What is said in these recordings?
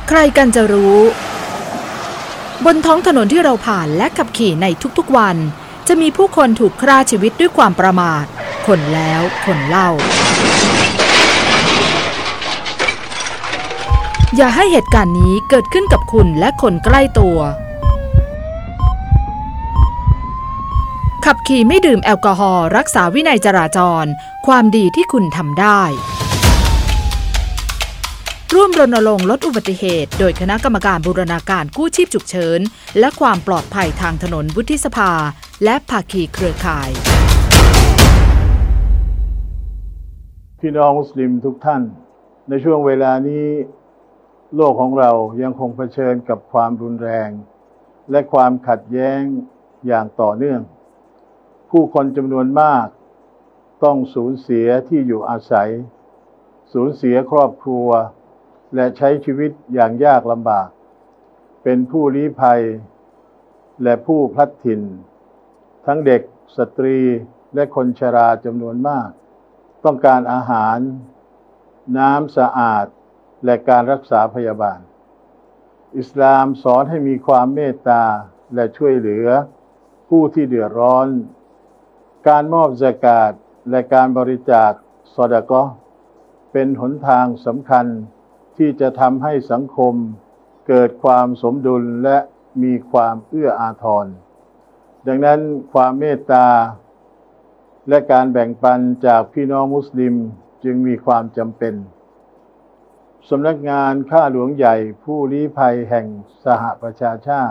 ใครกันจะรู้บนท้องถนนที่เราผ่านและขับขี่ในทุกๆวันจะมีผู้คนถูกฆ่าชีวิตด้วยความประมาทคนแล้วคนเล่าอย่าให้เหตุการณ์นี้เกิดขึ้นกับคุณและคนใกล้ตัวขับขี่ไม่ดื่มแอลกอฮอล์รักษาวินัยจราจรความดีที่คุณทำได้ร่วมรณรงค์ลดอุบัติเหตุโดยคณะกรรมการบูรณาการกู้ชีพฉุกเฉินและความปลอดภัยทางถนนวุฒิสภาและภาคีเครือข่ายพี่น้องมุสลิมทุกท่านในช่วงเวลานี้โลกของเรายังคงเผชิญกับความรุนแรงและความขัดแย้งอย่างต่อเนื่องผู้คนจำนวนมากต้องสูญเสียที่อยู่อาศัยสูญเสียครอบครัวและใช้ชีวิตอย่างยากลำบากเป็นผู้ลี้ภัยและผู้พลัดถิ่นทั้งเด็กสตรีและคนชราจำนวนมากต้องการอาหารน้ำสะอาดและการรักษาพยาบาลอิสลามสอนให้มีความเมตตาและช่วยเหลือผู้ที่เดือดร้อนการมอบซะกาตและการบริจาคซอดะกอฮ์เป็นหนทางสำคัญที่จะทำให้สังคมเกิดความสมดุลและมีความเอื้ออาทรดังนั้นความเมตตาและการแบ่งปันจากพี่น้องมุสลิมจึงมีความจำเป็นสำนักงานข้าหลวงใหญ่ผู้ลี้ภัยแห่งสหประชาชาติ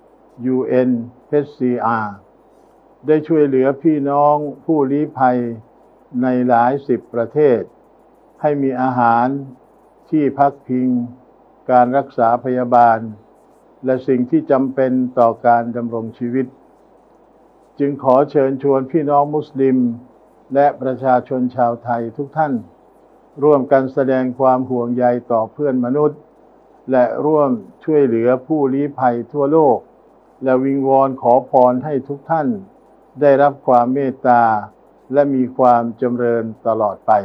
UNHCR ได้ช่วยเหลือพี่น้องผู้ลี้ภัยในหลาย10ประเทศให้มีอาหารที่พักพิงการรักษาพยาบาลและสิ่งที่จำเป็นต่อการดำรงชีวิตจึงขอเชิญชวนพี่น้องมุสลิมและประชาชนชาวไทยทุกท่านร่วมกันแสดงความห่วงใยต่อเพื่อนมนุษย์และร่วมช่วยเหลือผู้ลี้ภัยทั่วโลกและวิงวอนขอพรให้ทุกท่านได้รับความเมตตาและมีความจำเริญตลอดไป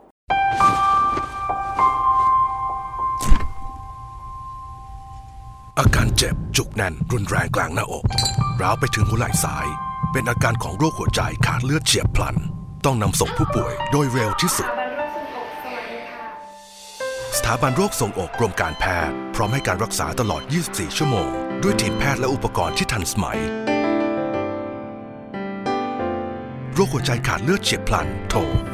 อาการเจ็บจุกแน่นรุนแรงกลางหน้าอกร้าวไปถึงหัวไหล่ซ้ายเป็นอาการของโรคหัวใจขาดเลือดเฉียบพลันต้องนำส่งผู้ป่วยโดยเร็วที่สุดสถาบันโรคทรวงอกกรมการแพทย์พร้อมให้การรักษาตลอด 24 ชั่วโมงด้วยทีมแพทย์และอุปกรณ์ที่ทันสมัยโรคหัวใจขาดเลือดเฉียบพลันโทร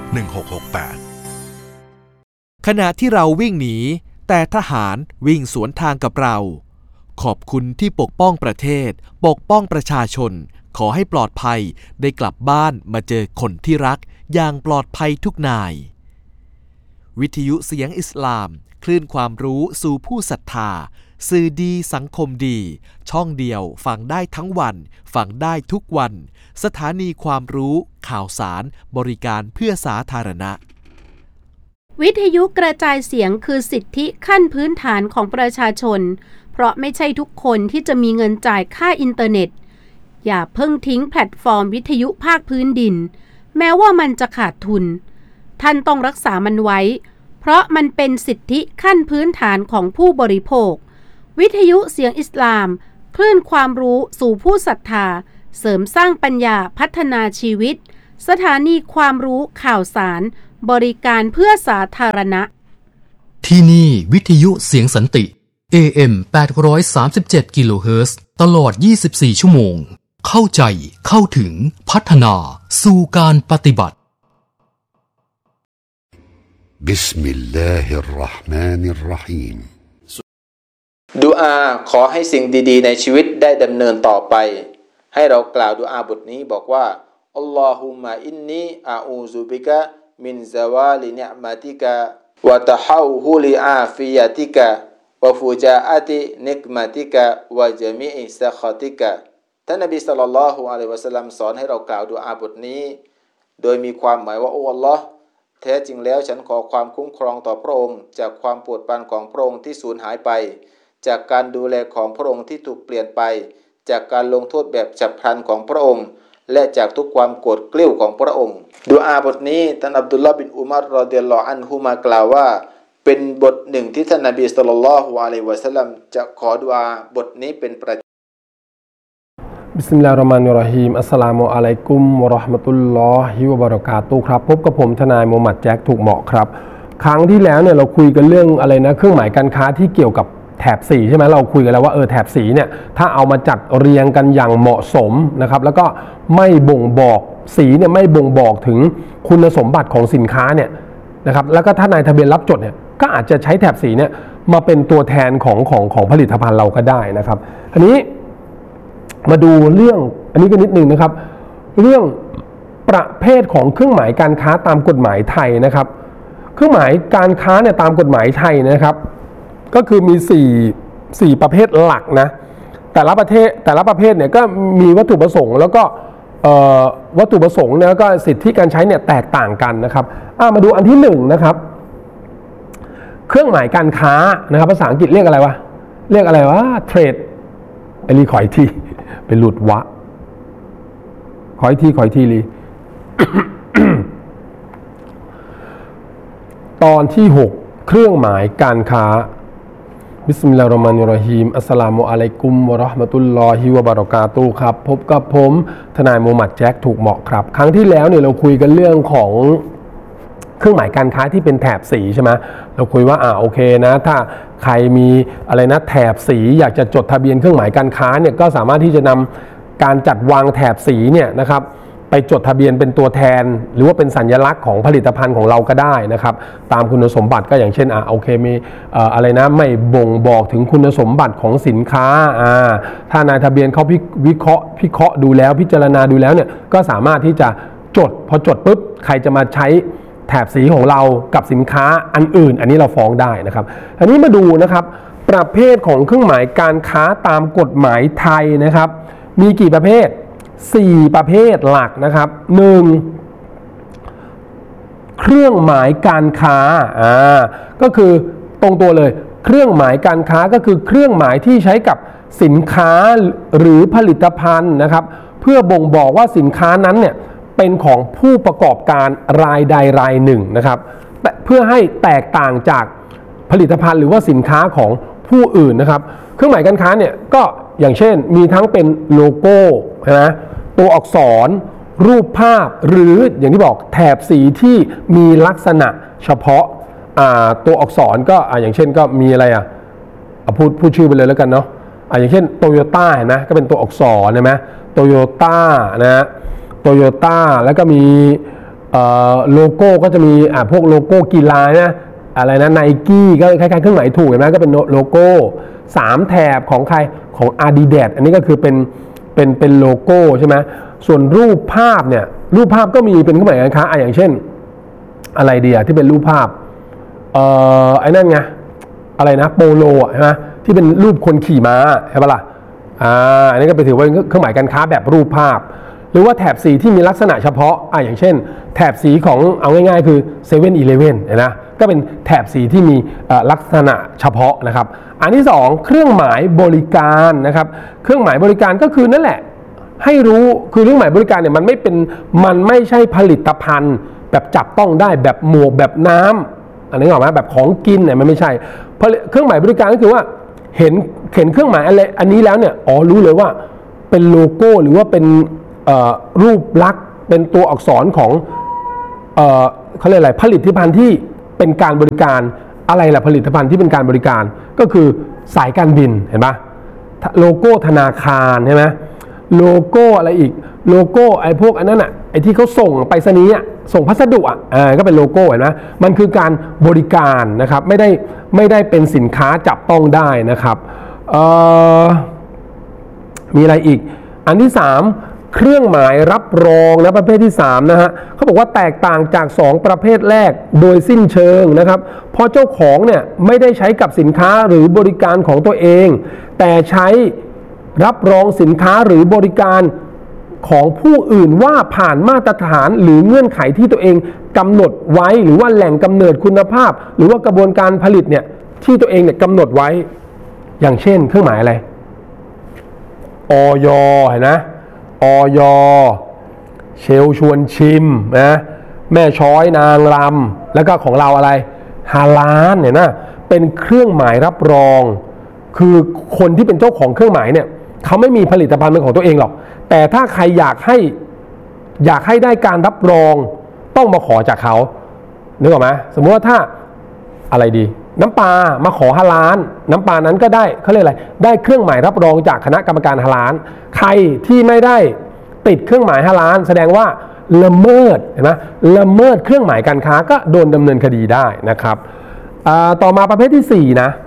1668 ขณะที่เราวิ่งหนีแต่ทหารวิ่งสวนทางกับเราขอบคุณที่ปกป้องประเทศปกป้องประชาชนขอให้ปลอดภัยได้กลับบ้านมาเจอคนที่รักอย่างปลอดภัยทุกนายวิทยุเสียงอิสลามคลื่นความรู้สู่ผู้ศรัทธาสื่อดีสังคมดีช่องเดียวฟังได้ทั้งวันฟังได้ทุกวันสถานีความรู้ข่าวสารบริการเพื่อสาธารณะวิทยุกระจายเสียงคือสิทธิขั้นพื้นฐานของประชาชนเพราะไม่ใช่ทุกคนที่จะมีเงินจ่ายค่าอินเทอร์เน็ตอย่าเพิ่งทิ้งแพลตฟอร์มวิทยุภาคพื้นดินแม้ว่ามันจะขาดทุนท่านต้องรักษามันไว้เพราะมันเป็นสิทธิขั้นพื้นฐานของผู้บริโภควิทยุเสียงอิสลามคลื่นความรู้สู่ผู้ศรัทธาเสริมสร้างปัญญาพัฒนาชีวิตสถานีความรู้ข่าวสารบริการเพื่อสาธารณะที่นี่วิทยุเสียงสันติ AM 837 กิโลเฮิรตซ์ตลอด 24 ชั่วโมงเข้าใจเข้าถึงพัฒนาสู่การปฏิบัติบิสมิลลาฮิรเราะห์มานิรเราะฮีมดุอาขอให้สิ่งดีๆในชีวิตได้ดำเนินต่อไปให้เรากล่าวดุอาบทนี้บอกว่าอัลลอฮุมะอินนีอะอูซุบิกะมินซะวาลินิอ์มะติกะวะตะฮาวฮุลิอาฟิยะติกะวะฟุจาอะตินิกมะติกะวะญะมีอิซะคอติกะท่านนบีศ็อลลัลลอฮุอะลัยฮิวะซัลลัมสอนให้เรากล่าวดุอาบทนี้โดยมีความหมายว่าโอ้อัลเลาะห์แท้จริงแล้วฉันขอความคุ้มครองต่อพระองค์จากความปวดปรานของพระองค์ที่สูญหายไปจากการดูแลของพระองค์ที่ถูกเปลี่ยนไปจากการลงโทษแบบฉับพลันของพระองค์และจากทุกความโกรธเกรี้ยวของพระองค์ดุอาบทนี้ท่านอับดุลลอฮ์บินอุมัรรอฎิยัลลอฮุอันฮุมากล่าวว่าเป็นบทหนึ่งที่ท่านนบีศ็อลลัลลอฮุอะลัยฮิวะซัลลัมจะขอดุอาบทนี้เป็นประจำบิสมิลลาฮิรเราะห์มานิรเราะฮีมอัสสลามุอะลัยกุมวะเราะห์มะตุลลอฮิวะบะเราะกาตุฮ์ครับพบกับผมทนายมูฮัมหมัดแจ็คถูกเหมาะครับครั้งที่แล้วเนี่ยเราคุยกันเรื่องอะไรนะเครื่องหมายการค้าที่เกี่ยวกับแถบสีใช่ไหมเราคุยกันแล้วว่าแถบสีเนี่ยถ้าเอามาจัดเรียงกันอย่างเหมาะสมนะครับแล้วก็ไม่บ่งบอกสีเนี่ยไม่บ่งบอกถึงคุณสมบัติของสินค้าเนี่ยนะครับแล้วก็ถ้านายทะเบียนรับจดเนี่ยก็อาจจะใช้แถบสีเนี่ยมาเป็นตัวแทนของผลิตภัณฑ์เราก็ได้นะครับอันนี้มาดูเรื่องอันนี้ก็นิดนึงนะครับเรื่องประเภทของเครื่องหมายการค้าตามกฎหมายไทยนะครับเครื่องหมายการค้าเนี่ยตามกฎหมายไทยนะครับก็คือมี4ประเภทหลักนะแต่ละประเภทเนี่ยก็มีวัตถุประสงค์แล้วก็วัตถุประสงค์แล้วก็สิทธิการใช้เนี่ยแตกต่างกันนะครับมาดูอันที่1นะครับเครื่องหมายการค้านะครับภาษาอังกฤษเรียกอะไรวะเทรดไอ้ลีขออีกทีเป็นหลุดวะขออีกทีลี ตอนที่6เครื่องหมายการค้าบิสมิลลาฮิรเราะห์มานิรเราะฮีมอัสสลามุอะลัยกุมวะเราะห์มะตุลลอฮิวะบะเราะกาตุฮ์ครับพบกับผมทนายมูฮัมหมัดแจ็คถูกเหมาะครับครั้งที่แล้วเนี่ยเราคุยกันเรื่องของเครื่องหมายการค้าที่เป็นแถบสีใช่ไหมเราคุยว่าโอเคนะถ้าใครมีอะไรนะแถบสีอยากจะจดทะเบียนเครื่องหมายการค้าเนี่ยก็สามารถที่จะนำการจัดวางแถบสีเนี่ยนะครับไปจดทะเบียนเป็นตัวแทนหรือว่าเป็นสัญลักษณ์ของผลิตภัณฑ์ของเราก็ได้นะครับตามคุณสมบัติก็อย่างเช่นโอเคมีอะไรนะไม่บ่งบอกถึงคุณสมบัติของสินค้าถ้านายทะเบียนเขาพิเคราะห์ดูแล้วพิจารณาดูแล้วเนี่ยก็สามารถที่จะจดพอจดปุ๊บใครจะมาใช้แถบสีของเรากับสินค้าอันอื่นอันนี้เราฟ้องได้นะครับอันนี้มาดูนะครับประเภทของเครื่องหมายการค้าตามกฎหมายไทยนะครับมีกี่ประเภท4ประเภทหลักนะครับ1เครื่องหมายการค้าก็คือตรงตัวเลยเครื่องหมายการค้าก็คือเครื่องหมายที่ใช้กับสินค้าหรือผลิตภัณฑ์นะครับเพื่อบ่งบอกว่าสินค้านั้นเนี่ยเป็นของผู้ประกอบการรายใดรายหนึ่งนะครับเพื่อให้แตกต่างจากผลิตภัณฑ์หรือว่าสินค้าของผู้อื่นนะครับเครื่องหมายการค้าเนี่ยก็อย่างเช่นมีทั้งเป็นโลโก้นะตัวอักษรรูปภาพหรืออย่างที่บอกแถบสีที่มีลักษณะเฉพาะตัวอักษรก็อย่างเช่นก็มีอะไรพูดชื่อไปเลยแล้วกันเนาะอย่างเช่นโตโยต้าเห็นไหมก็เป็นตัวอักษรใช่ไหมโตโยต้านะโตโยต้าแล้วก็มีโลโก้ก็จะมีพวกโลโก้กีฬานะอะไรนะไนกี้ก็คล้ายๆเครื่องหมายถูกเห็นไหมก็เป็นโลโก้3แถบของใครของ Adidas อันนี้ก็คือเป็นโลโก้ใช่ไหมส่วนรูปภาพเนี่ยรูปภาพก็มีเป็นเครื่องหมายการค้าอย่างเช่นอะไรดีที่เป็นรูปภาพไอ้นั่นไงอะไรนะโปโลใช่ไหมที่เป็นรูปคนขี่ม้าใช่ปะล่ะอันนี้ก็ไปถือว่าเครื่องหมายการค้าแบบรูปภาพหรือว่าแถบสีที่มีลักษณะเฉพาะอย่างเช่นแถบสีของเอาง่ายๆคือ7-Elevenนะก็เป็นแถบสีที่มีลักษณะเฉพาะนะครับอันที่2เครื่องหมายบริการนะครับเครื่องหมายบริการก็คือนั่นแหละให้รู้คือเครื่องหมายบริการเนี่ยมันไม่ใช่ผลิตภัณฑ์แบบจับต้องได้แบบหมวกแบบน้ำอันนี้ออกไหมแบบของกินเนี่ยมันไม่ใช่เครื่องหมายบริการก็คือว่าเห็นเครื่องหมายอะไรอันนี้แล้วเนี่ยรู้เลยว่าเป็นโลโก้หรือว่าเป็นรูปลักษณ์เป็นตัวอักษรของเขาเรียกอะไรผลิตภัณฑ์ที่เป็นการบริการอะไรล่ะผลิตภัณฑ์ที่เป็นการบริการก็คือสายการบินเห็นปะโลโก้ธนาคารใช่ไหมโลโก้อะไรอีกโลโก้ไอ้พวกอันนั้นไอ้ที่เขาส่งไปรษณีย์ส่งพัสดุก็เป็นโลโก้เห็นไหมมันคือการบริการนะครับไม่ได้เป็นสินค้าจับต้องได้นะครับมีอะไรอีกอันที่3เครื่องหมายรับรองนะประเภทที่3นะฮะเขาบอกว่าแตกต่างจาก2ประเภทแรกโดยสิ้นเชิงนะครับเพราะเจ้าของเนี่ยไม่ได้ใช้กับสินค้าหรือบริการของตัวเองแต่ใช้รับรองสินค้าหรือบริการของผู้อื่นว่าผ่านมาตรฐานหรือเงื่อนไขที่ตัวเองกำหนดไว้หรือว่าแหล่งกำเนิดคุณภาพหรือว่ากระบวนการผลิตเนี่ยที่ตัวเองเนี่ยกำหนดไว้อย่างเช่นเครื่องหมายอะไรอย เห็นนะอย เชลชวนชิมนะแม่ช้อยนางรำแล้วก็ของเราอะไรฮาลาลเนี่ยนะเป็นเครื่องหมายรับรองคือคนที่เป็นเจ้าของเครื่องหมายเนี่ยเขาไม่มีผลิตภัณฑ์เป็นของตัวเองหรอกแต่ถ้าใครอยากให้ได้การรับรองต้องมาขอจากเขานึกออกไหมสมมติว่าถ้าอะไรดีน้ำปลามาขอฮาลาลน้ำปลานั้นก็ได้เขาเรียกอะไรได้เครื่องหมายรับรองจากคณะกรรมการฮาลาลใครที่ไม่ได้ติดเครื่องหมายฮาลาลแสดงว่าละเมิดเห็นไหมละเมิดเครื่องหมายการค้าก็โดนดำเนินคดีได้นะครับต่อมาประเภทที่4นะ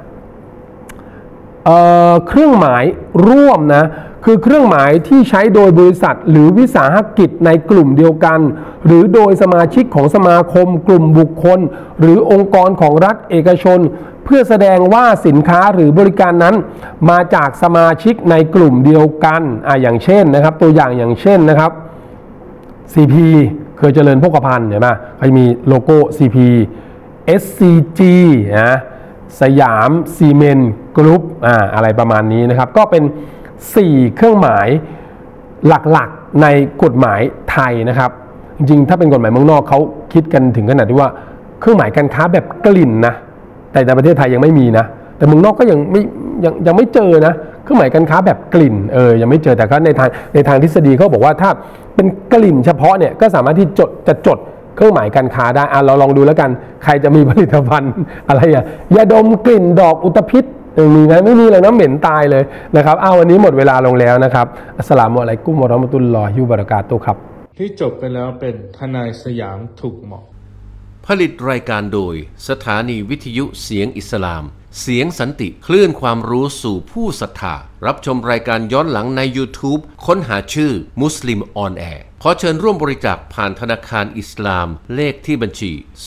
เครื่องหมายร่วมนะคือเครื่องหมายที่ใช้โดยบริษัทหรือวิสาหกิจในกลุ่มเดียวกันหรือโดยสมาชิกของสมาคมกลุ่มบุคคลหรือองค์กรของรัฐเอกชนเพื่อแสดงว่าสินค้าหรือบริการนั้นมาจากสมาชิกในกลุ่มเดียวกันอย่างเช่นนะครับตัวอย่างเช่นนะครับ CP เคยเจริญโภคภัณฑ์เห็นไหมเขาจะมีโลโก้ CP SCG นะสยามซีเมนต์กรุ๊ปอะไรประมาณนี้นะครับก็เป็น4เครื่องหมายหลักๆในกฎหมายไทยนะครับจริงๆถ้าเป็นกฎหมายเมืองนอกเขาคิดกันถึงขนาดที่ว่าเครื่องหมายการค้าแบบกลิ่นนะแต่ในประเทศไทยยังไม่มีนะแต่เมืองนอกก็ยังไม่เจอนะเครื่องหมายการค้าแบบกลิ่นยังไม่เจอแต่ก็ในทางทฤษฎีเขาบอกว่าถ้าเป็นกลิ่นเฉพาะเนี่ยก็สามารถที่จะจดเครื่องหมายการค้าได้เราลองดูแล้วกันใครจะมีผลิตภัณฑ์อะไรยาดมกลิ่นดอกอุตภิษมีไหมไม่มีเลยนะเหม็นตายเลยนะครับวันนี้หมดเวลาลงแล้วนะครับอัสสลามุอะลัยกุมวะเราะมะตุลลอฮิวะบะเราะกาตุฮ์ครับที่จบไปแล้วเป็นทนายสยามถูกเหมาะผลิตรายการโดยสถานีวิทยุเสียงอิสลามเสียงสันติคลื่นความรู้สู่ผู้ศรัทธารับชมรายการย้อนหลังใน YouTube ค้นหาชื่อมุสลิมออนแอร์ขอเชิญร่วมบริจาคผ่านธนาคารอิสลามเลขที่บัญชี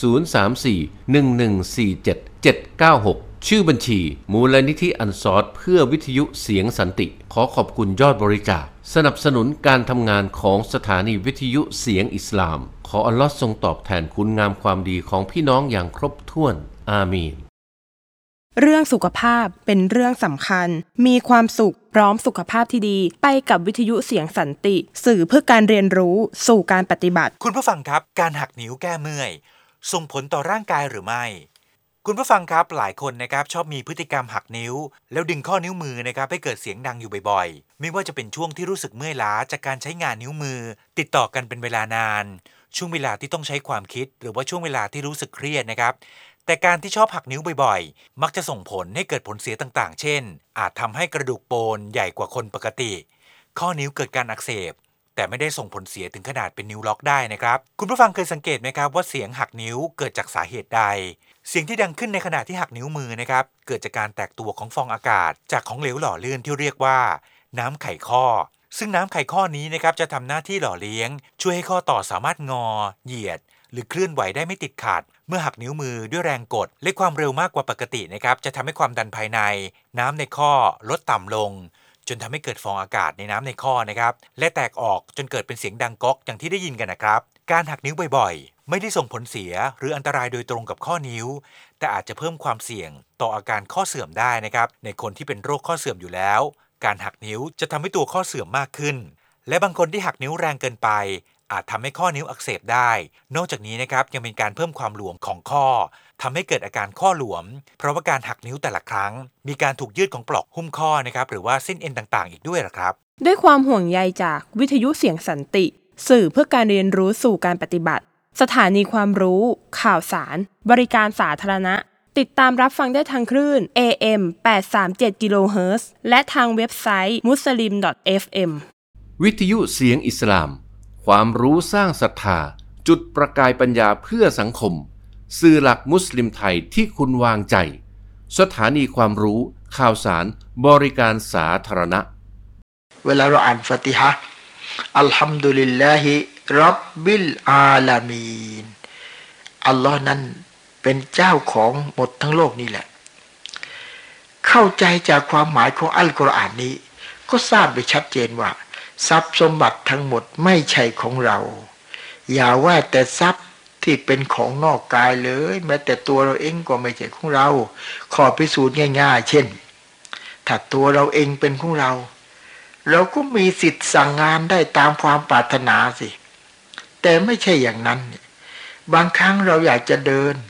034-1147-796 ชื่อบัญชีมูลนิธิอันซอรเพื่อวิทยุเสียงสันติขอขอบคุณยอดบริจาคสนับสนุนการทำงานของสถานีวิทยุเสียงอิสลามขออัลลอฮ์ทรงตอบแทนคุณงามความดีของพี่น้องอย่างครบถ้วนอามีนเรื่องสุขภาพเป็นเรื่องสำคัญมีความสุขพร้อมสุขภาพที่ดีไปกับวิทยุเสียงสันติสื่อเพื่อการเรียนรู้สู่การปฏิบัติคุณผู้ฟังครับการหักนิ้วแก้เมื่อยส่งผลต่อร่างกายหรือไม่คุณผู้ฟังครับหลายคนนะครับชอบมีพฤติกรรมหักนิ้วแล้วดึงข้อนิ้วมือนะครับให้เกิดเสียงดังอยู่บ่อยๆไม่ว่าจะเป็นช่วงที่รู้สึกเมื่อยล้าจากการใช้งานนิ้วมือติดต่อกันเป็นเวลานานช่วงเวลาที่ต้องใช้ความคิดหรือว่าช่วงเวลาที่รู้สึกเครียดนะครับแต่การที่ชอบหักนิ้วบ่อยๆมักจะส่งผลให้เกิดผลเสียต่างๆเช่นอาจทำให้กระดูกโปนใหญ่กว่าคนปกติข้อนิ้วเกิดการอักเสบแต่ไม่ได้ส่งผลเสียถึงขนาดเป็นนิ้วล็อกได้นะครับคุณผู้ฟังเคยสังเกตไหมครับว่าเสียงหักนิ้วเกิดจากสาเหตุใดเสียงที่ดังขึ้นในขณะที่หักนิ้วมือนะครับเกิดจากการแตกตัวของฟองอากาศจากของเหลวหล่อลื่นที่เรียกว่าน้ำไขข้อซึ่งน้ำไขข้อนี้นะครับจะทำหน้าที่หล่อเลี้ยงช่วยให้ข้อต่อสามารถงอเหยียดหรือเคลื่อนไหวได้ไม่ติดขัดเมื่อหักนิ้วมือด้วยแรงกดและความเร็วมากกว่าปกตินะครับจะทำให้ความดันภายในน้ำในข้อลดต่ำลงจนทำให้เกิดฟองอากาศในน้ำในข้อนะครับและแตกออกจนเกิดเป็นเสียงดังก๊อกอย่างที่ได้ยินกันนะครับการหักนิ้วบ่อยๆไม่ได้ส่งผลเสียหรืออันตรายโดยตรงกับข้อนิ้วแต่อาจจะเพิ่มความเสี่ยงต่ออาการข้อเสื่อมได้นะครับในคนที่เป็นโรคข้อเสื่อมอยู่แล้วการหักนิ้วจะทำให้ตัวข้อเสื่อมมากขึ้นและบางคนที่หักนิ้วแรงเกินไปอาจทำให้ข้อนิ้วอักเสบได้นอกจากนี้นะครับยังเป็นการเพิ่มความหลวมของข้อทำให้เกิดอาการข้อหลวมเพราะว่าการหักนิ้วแต่ละครั้งมีการถูกยืดของปลอกหุ้มข้อนะครับหรือว่าเส้นเอ็นต่างๆอีกด้วยนะครับด้วยความห่วงใยจากวิทยุเสียงสันติสื่อเพื่อการเรียนรู้สู่การปฏิบัติสถานีความรู้ข่าวสารบริการสาธารณะติดตามรับฟังได้ทางคลื่น AM 837 กิโลเฮิรตซ์และทางเว็บไซต์ muslim.fm วิทยุเสียงอิสลามความรู้สร้างศรัทธาจุดประกายปัญญาเพื่อสังคมสื่อหลักมุสลิมไทยที่คุณวางใจสถานีความรู้ข่าวสารบริการสาธารณะเวลาเราอ่านฟาติฮะห์อัลฮัมดุลิลลาฮิร็อบบิลอาลามีนอัลลอฮ์นั้นเป็นเจ้าของหมดทั้งโลกนี่แหละเข้าใจจากความหมายของอัลกุรอานนี้ก็ทราบไปชัดเจนว่าทรัพย์สมบัติทั้งหมดไม่ใช่ของเราอย่าว่าแต่ทรัพย์ที่เป็นของนอกกายเลยแม้แต่ตัวเราเองก็ไม่ใช่ของเราขอพิสูจน์ง่ายๆเช่นถ้าตัวเราเองเป็นของเราเราก็มีสิทธิ์สั่งงานได้ตามความปรารถนาสิแต่ไม่ใช่อย่างนั้นบางครั้งเราอยากจะเดิน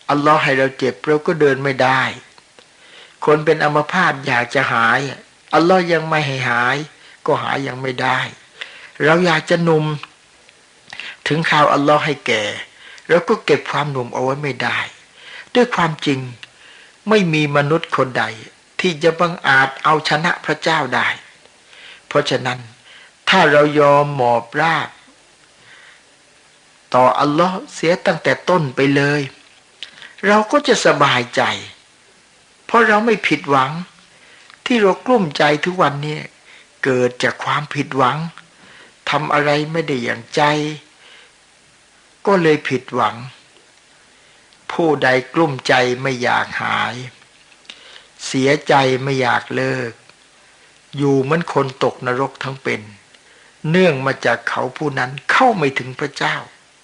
อัลลอฮ์ให้เราเจ็บเราก็เดินไม่ได้คนเป็นอัมพาตอยากจะหายอัลลอฮ์ยังไม่ให้หายก็หายยังไม่ได้เราอยากจะหนุ่มถึงข่าวอัลลอฮ์ให้แก่เราก็เก็บความหนุ่มเอาไว้ไม่ได้ด้วยความจริงไม่มีมนุษย์คนใดที่จะบังอาจเอาชนะพระเจ้าได้เพราะฉะนั้นถ้าเรายอมหมอบราบต่ออัลลอฮ์เสียตั้งแต่ต้นไปเลยเราก็จะสบายใจเพราะเราไม่ผิดหวังที่เรากลุ้มใจทุกวันนี้เกิดจากความผิดหวังทำอะไรไม่ได้อย่างใจก็เลยผิดหวังผู้ใดกลุ้มใจไม่อยากหายเสียใจไม่อยากเลิกอยู่เหมือนคนตกนรกทั้งเป็นเนื่องมาจากเขาผู้นั้นเข้าไม่ถึงพระเจ้า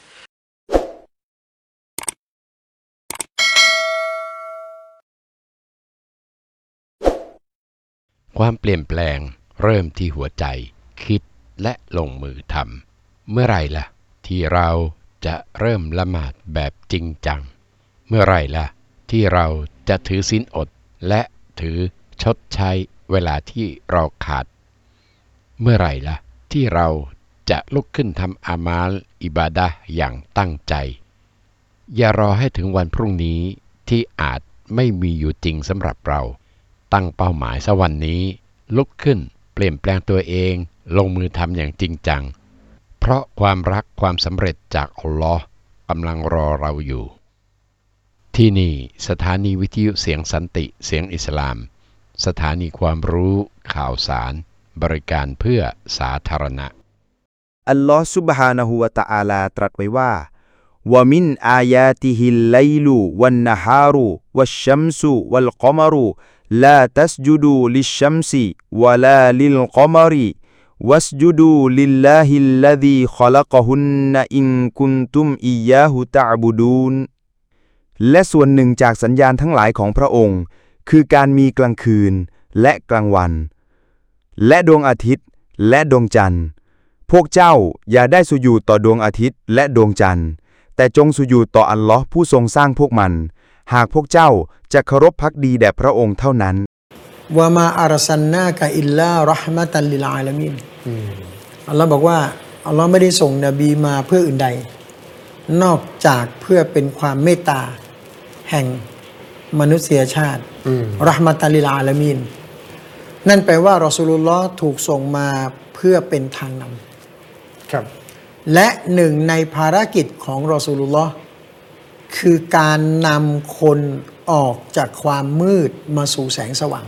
ความเปลี่ยนแปลงเริ่มที่หัวใจคิดและลงมือทำเมื่อไรล่ะที่เราจะเริ่มละหมาดแบบจริงจังเมื่อไรล่ะที่เราจะถือศีลอดและถือชดใช้เวลาที่เราขาดเมื่อไรล่ะที่เราจะลุกขึ้นทำอามาลอิบาดะห์อย่างตั้งใจอย่ารอให้ถึงวันพรุ่งนี้ที่อาจไม่มีอยู่จริงสำหรับเราตั้งเป้าหมายสักวันนี้ลุกขึ้นเปลี่ยนแปลงตัวเองลงมือทำอย่างจริงจังเพราะความรักความสำเร็จจากอัลลอฮ์กำลังรอเราอยู่ที่นี่สถานีวิทยุเสียงสันติเสียงอิสลามสถานีความรู้ข่าวสารบริการเพื่อสาธารณะอัลลอฮ์ซุบฮานะฮูวะตะอาลาตรัสไว้ว่าวะมินอายาติฮิลไลลุวันนะฮารุวัชชัมซุวัลกอมรุลาตัสจุดูลิชชัมซิวะลาลิลกอมริวัสจุดูลิลลาฮิลลซีคอลักฮุนนะอินกุนตุมอิยาฮุตะอ์บุดูนและส่วนหนึ่งจากสัญญาณทั้งหลายของพระองค์คือการมีกลางคืนและกลางวันและดวงอาทิตย์และดวงจันทร์พวกเจ้าอย่าได้สุญูดต่อดวงอาทิตย์และดวงจันทร์แต่จงสุญูดต่ออัลลอฮ์ผู้ทรงสร้างพวกมันหากพวกเจ้าจะเคารพภักดีแด่พระองค์เท่านั้นวะมาอัรซันนากะอิลลาเราะห์มะตัลลิลอาลามีนอัลลอฮ์บอกว่าอัลลอฮ์ไม่ได้ส่งนบีมาเพื่ออื่นใดนอกจากเพื่อเป็นความเมตตาแห่งมนุษยชาติเราะห์มะตัลลิลอาลามีนนั่นแปลว่ารอซูลุลลอฮ์ถูกส่งมาเพื่อเป็นทางนำครับและหนึ่งในภารกิจของรอซูลุลลอฮ์คือการนำคนออกจากความมืดมาสู่แสงสว่าง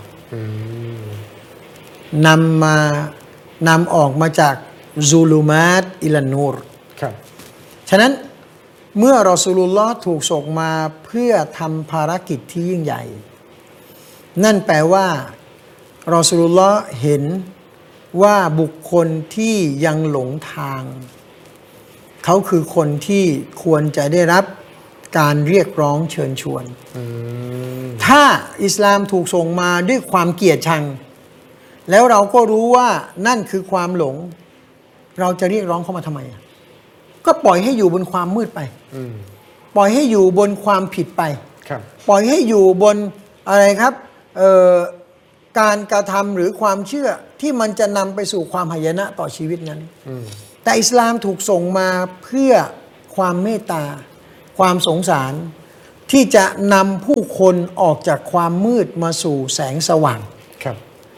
นำออกมาจากซูลูมาตอิลานูรครับฉะนั้นเมื่อรอซูลุลลอฮ์ถูกส่งมาเพื่อทำภารกิจที่ยิ่งใหญ่นั่นแปลว่ารอซูลุลลอฮ์เห็นว่าบุคคลที่ยังหลงทางเขาคือคนที่ควรจะได้รับการเรียกร้องเชิญชวนถ้าอิสลามถูกส่งมาด้วยความเกลียดชังแล้วเราก็รู้ว่านั่นคือความหลงเราจะเรียกร้องเขามาทำไมก็ปล่อยให้อยู่บนความมืดไปปล่อยให้อยู่บนความผิดไปปล่อยให้อยู่บนอะไรครับการกระทำหรือความเชื่อที่มันจะนำไปสู่ความหายนะต่อชีวิตนั้นแต่อิสลามถูกส่งมาเพื่อความเมตตาความสงสารที่จะนำผู้คนออกจากความมืดมาสู่แสงสว่างครับ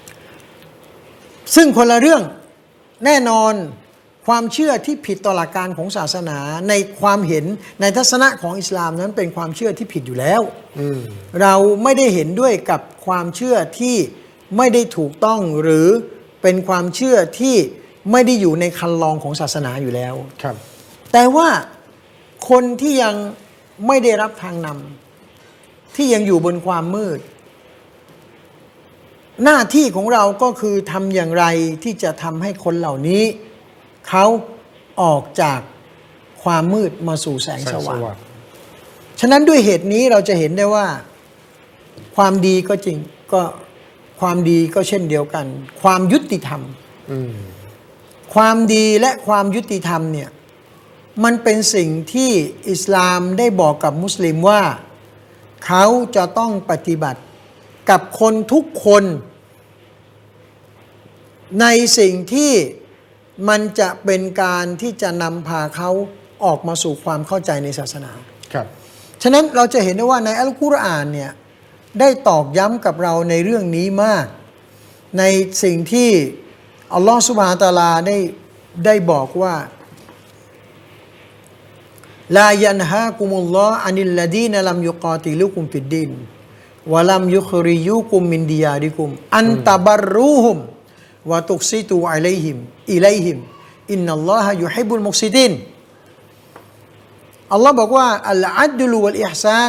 ซึ่งคนละเรื่องแน่นอนความเชื่อที่ผิดต่อหลักการของศาสนาในความเห็นในทัศนะของอิสลามนั้นเป็นความเชื่อที่ผิดอยู่แล้วเราไม่ได้เห็นด้วยกับความเชื่อที่ไม่ได้ถูกต้องหรือเป็นความเชื่อที่ไม่ได้อยู่ในคันลองของศาสนาอยู่แล้วครับแต่ว่าคนที่ยังไม่ได้รับทางนำที่ยังอยู่บนความมืดหน้าที่ของเราก็คือทำอย่างไรที่จะทำให้คนเหล่านี้เขาออกจากความมืดมาสู่แสงสว่างฉะนั้นด้วยเหตุนี้เราจะเห็นได้ว่าความดีก็จริงก็ความดีก็เช่นเดียวกันความยุติธรรมความดีและความยุติธรรมเนี่ยมันเป็นสิ่งที่อิสลามได้บอกกับมุสลิมว่าเขาจะต้องปฏิบัติกับคนทุกคนในสิ่งที่มันจะเป็นการที่จะนำพาเขาออกมาสู่ความเข้าใจในศาสนาครับฉะนั้นเราจะเห็นได้ว่าในอัลกุรอานเนี่ยได้ตอกย้ำกับเราในเรื่องนี้มากในสิ่งที่อัลลอฮฺซุบฮานะฮูวะตะอาลาได้บอกว่าลายันฮากุมุลลอฮ์อานิลลดีนลัมยุกาติลุกุมฟิดดินวะลัมยุคริยุกุมมินดิยาริกุมอันตะบัรรูฮุมวะตุกซิตูอิลัยฮิมอินนัลลอฮะยุฮิบุลมุกซิดินอัลลอฮ์บอกว่าอัลอัดลุวัลอิห์ซาน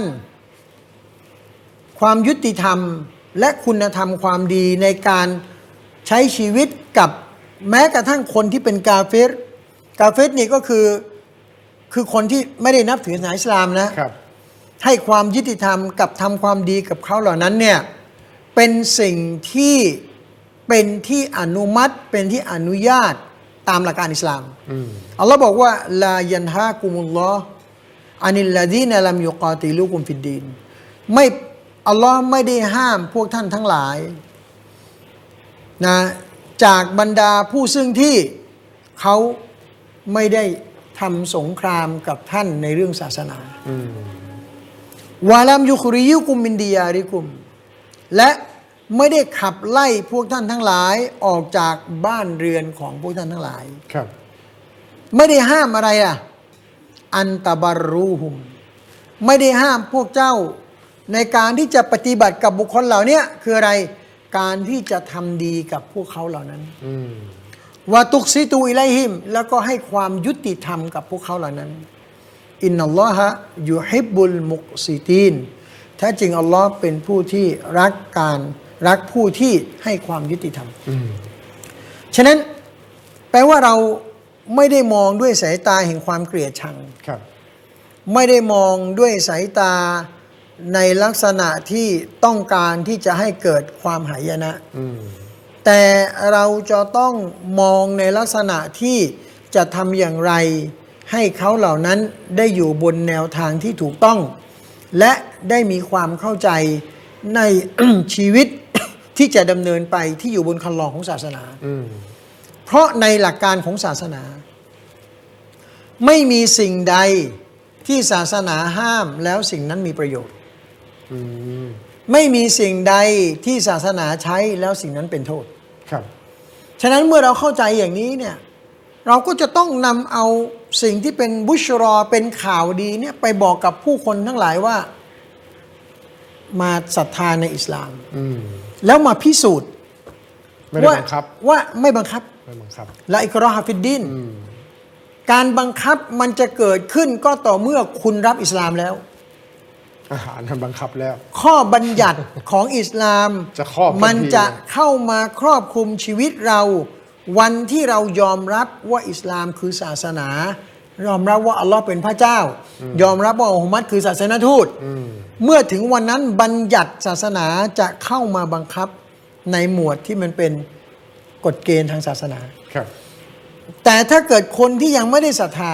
ความยุติธรรมและคุณธรรมความดีในการใช้ชีวิตกับแม้กระทั่งคนที่เป็นกาเฟรนี่ก็คือคนที่ไม่ได้นับถือศาสนาอิสลามนะครับให้ความยุติธรรมกับทำความดีกับเขาเหล่านั้นเนี่ยเป็นสิ่งที่เป็นที่อนุมัติเป็นที่อนุญาตตามหลักการอิสลามอัลลอฮ์บอกว่าลายันฮากุมุลลอฮ์อานิลลดีนลัมยุกาติลุกุมฟิดดีนไม่อัลลอฮ์ไม่ได้ห้ามพวกท่านทั้งหลายนะจากบรรดาผู้ซึ่งที่เขาไม่ได้ทำสงครามกับท่านในเรื่องศาสนาวาลัมยุคริยุกุมมินดิยาริกุมและไม่ได้ขับไล่พวกท่านทั้งหลายออกจากบ้านเรือนของพวกท่านทั้งหลายครับไม่ได้ห้ามอะไรอ่ะอันตะบารรูฮุมไม่ได้ห้ามพวกเจ้าในการที่จะปฏิบัติกับบุคคลเหล่านี้คืออะไรการที่จะทำดีกับพวกเขาเหล่านั้นวะตุกซิตูอิลัยฮิมแล้วก็ให้ความยุติธรรมกับพวกเขาเหล่านั้นอินนัลลอฮะยุฮิบบุลมุกซิตีนแท้จริงอัลลอฮ์เป็นผู้ที่รักผู้ที่ให้ความยุติธรรมฉะนั้นแปลว่าเราไม่ได้มองด้วยสายตาแห่งความเกลียดชังไม่ได้มองด้วยสายตาในลักษณะที่ต้องการที่จะให้เกิดความหายนะแต่เราจะต้องมองในลักษณะที่จะทำอย่างไรให้เขาเหล่านั้นได้อยู่บนแนวทางที่ถูกต้องและได้มีความเข้าใจใน ชีวิตที่จะดำเนินไปที่อยู่บนคันลองของศาสนาเพราะในหลักการของศาสนาไม่มีสิ่งใดที่ศาสนาห้ามแล้วสิ่งนั้นมีประโยชน์ไม่มีสิ่งใดที่ศาสนาใช้แล้วสิ่งนั้นเป็นโทษครับฉะนั้นเมื่อเราเข้าใจอย่างนี้เนี่ยเราก็จะต้องนำเอาสิ่งที่เป็นบุชรอเป็นข่าวดีเนี่ยไปบอกกับผู้คนทั้งหลายว่ามาศรัทธาในอิสลามแล้วมาพิสูจน์ว่าไม่บังคับละอิกราฮะฟิดดีนการบังคับมันจะเกิดขึ้นก็ต่อเมื่อคุณรับอิสลามแล้วอาหารมันบังคับแล้วข้อบัญญัติของอิสลามมันจะเข้ามาครอบคลุมชีวิตเราวันที่เรายอมรับว่าอิสลามคือศาสนายอมรับว่าอัลลอฮ์เป็นพระเจ้ายอมรับว่ามุฮัมมัดคือศาสนทูตเมื่อถึงวันนั้นบัญญัติศาสนาจะเข้ามาบังคับในหมวดที่มันเป็นกฎเกณฑ์ทางศาสนาแต่ถ้าเกิดคนที่ยังไม่ได้ศรัทธา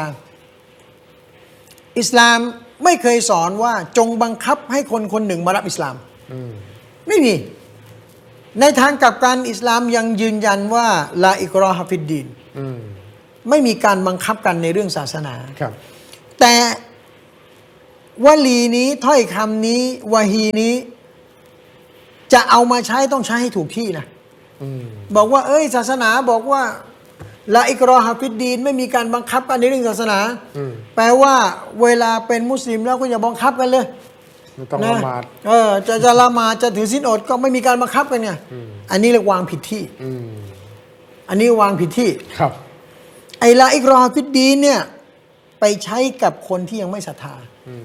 อิสลามไม่เคยสอนว่าจงบังคับให้คนคนหนึ่งมารับอิสลามไม่มีในทางกลับกันอิสลามยังยืนยันว่าลาอิกราฮะฟิดดีนไม่มีการบังคับกันในเรื่องศาสนาแต่วลีนี้ถ้อยคำนี้วะฮีนี้จะเอามาใช้ต้องใช้ให้ถูกที่นะบอกว่าศาสนาบอกว่าลาอิกราฮะฟิดดีนไม่มีการบังคับกันในเรื่องศาสนาแปลว่าเวลาเป็นมุสลิมแล้วก็อย่าบังคับกันเลยต้องละหมาดจะละหมาดจะถือศีลอดก็ไม่มีการบังคับกันไงอันนี้เรียกวางผิดที่อันนี้วางผิดที่ครับไอลาอิกราฮะฟิดดีนเนี่ยไปใช้กับคนที่ยังไม่ศรัทธา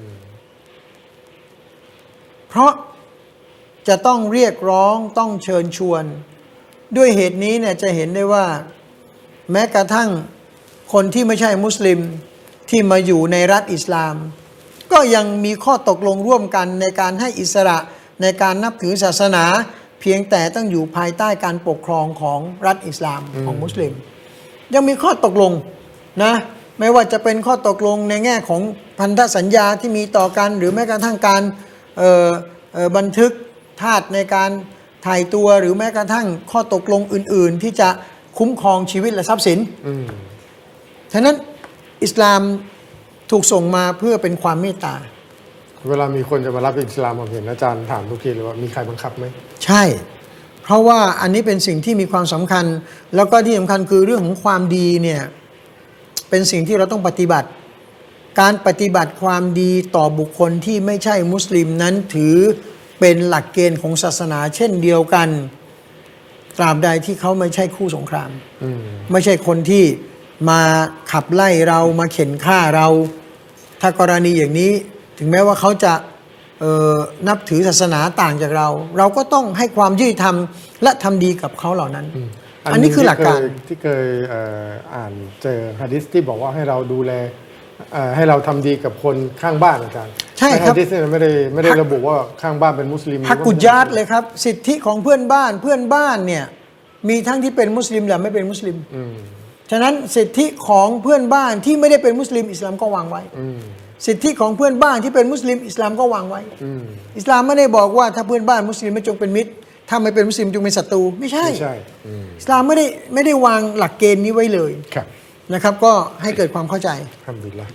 เพราะจะต้องเรียกร้องต้องเชิญชวนด้วยเหตุนี้เนี่ยจะเห็นได้ว่าแม้กระทั่งคนที่ไม่ใช่มุสลิมที่มาอยู่ในรัฐอิสลามก็ยังมีข้อตกลงร่วมกันในการให้อิสระในการนับถือศาสนาเพียงแต่ต้องอยู่ภายใต้การปกครองของรัฐอิสลามของมุสลิมยังมีข้อตกลงนะไม่ว่าจะเป็นข้อตกลงในแง่ของพันธสัญญาที่มีต่อกันหรือแม้กระทั่งการบันทึกทาสในการถ่ายตัวหรือแม้กระทั่งข้อตกลงอื่นๆที่จะคุ้มครองชีวิตและทรัพย์สินฉะนั้นอิสลามถูกส่งมาเพื่อเป็นความเมตตาเวลามีคนจะมารับอิสลามผมเห็นอาจารย์ถามทุกทีเลยว่ามีใครบังคับไหมใช่เพราะว่าอันนี้เป็นสิ่งที่มีความสำคัญแล้วก็ที่สำคัญคือเรื่องของความดีเนี่ยเป็นสิ่งที่เราต้องปฏิบัติการปฏิบัติความดีต่อบุคคลที่ไม่ใช่มุสลิมนั้นถือเป็นหลักเกณฑ์ของศาสนาเช่นเดียวกันตราบใดที่เขาไม่ใช่คู่สงครามไม่ใช่คนที่มาขับไล่เรามาเข็นฆ่าเราถ้ากรณีอย่างนี้ถึงแม้ว่าเขาจะนับถือศาสนาต่างจากเราเราก็ต้องให้ความยุติธรรมและทำดีกับเขาเหล่านั้นอันนี้คือหลักการที่เคยอ่านเจอหะดีษที่บอกว่าให้เราดูแลให้เราทำดีกับคนข้างบ้านอาจารย์ใช่ครับหะดีษไม่ได้ระบุว่าข้างบ้านเป็นมุสลิมฮักกุญาตเลยครับสิทธิของเพื่อนบ้านเนี่ยมีทั้งที่เป็นมุสลิมและไม่เป็นมุสลิมฉะนั้นสิทธิของเพื่อนบ้านที่ไม่ได้เป็นมุสลิมอิสลามก็วางไว้สิทธิของเพื่อนบ้านที่เป็นมุสลิมอิสลามก็วางไว้อิสลามไม่ได้บอกว่าถ้าเพื่อนบ้านมุสลิมไม่จงเป็นมิตรถ้าไม่เป็นมุสลิมจงเป็นศัตรูไม่ใช่อิสลามไม่ได้วางหลักเกณฑ์นี้ไว้เลยนะครับก็ให้เกิดความเข้าใจอัลฮัมดุลิลลาห์